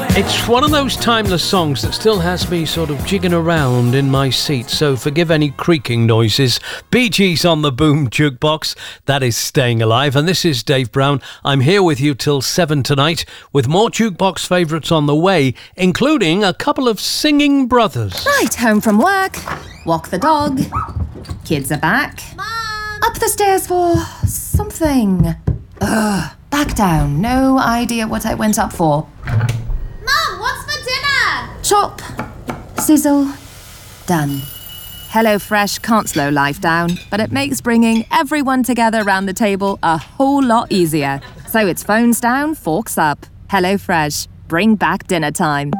It's one of those timeless songs that still has me sort of jigging around in my seat, so forgive any creaking noises. Bee Gees on the Boom Jukebox, that is Staying Alive, and this is Dave Brown. I'm here with you till 7 tonight, with more jukebox favourites on the way, including a couple of singing brothers. Right, home from work, walk the dog, kids are back, Mom! up the stairs for something. Back down, no idea what I went up for. Mom, what's for dinner? Chop, sizzle, done. HelloFresh can't slow life down, but it makes bringing everyone together around the table a whole lot easier. So it's phones down, forks up. HelloFresh, bring back dinner time.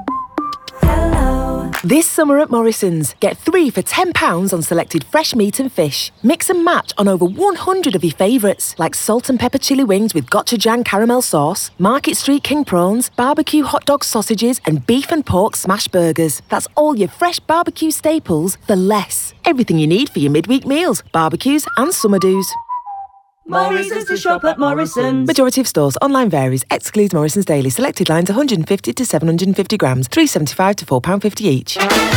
This summer at Morrison's, get 3 for £10 on selected fresh meat and fish. Mix and match on over 100 of your favourites, like salt and pepper chili wings with gochujang caramel sauce, Market Street king prawns, barbecue hot dog sausages, and beef and pork smash burgers. That's all your fresh barbecue staples for less. Everything you need for your midweek meals, barbecues and summer do's. Morrison's to shop at Morrison's. Majority of stores. Online varies. Excludes Morrison's Daily. Selected lines 150 to 750 grams. £3.75 to £4.50 each.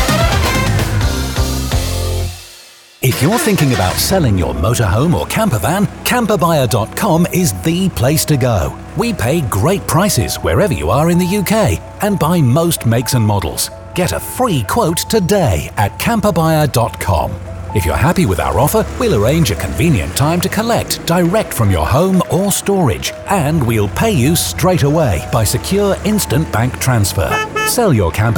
If you're thinking about selling your motorhome or camper van, camperbuyer.com is the place to go. We pay great prices wherever you are in the UK and buy most makes and models. Get a free quote today at camperbuyer.com. If you're happy with our offer, we'll arrange a convenient time to collect direct from your home or storage, and we'll pay you straight away by secure instant bank transfer. Sell your camper